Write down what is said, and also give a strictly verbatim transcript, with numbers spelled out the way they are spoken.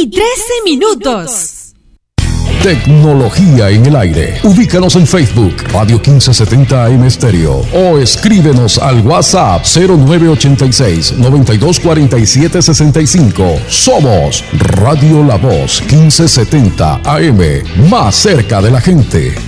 y trece minutos. Tecnología en el aire. Ubícanos en Facebook, Radio quince setenta A M Stereo, o escríbenos al WhatsApp cero nueve ochenta y seis, noventa y dos cuarenta y siete sesenta y cinco. Somos Radio La Voz quince setenta A M, más cerca de la gente.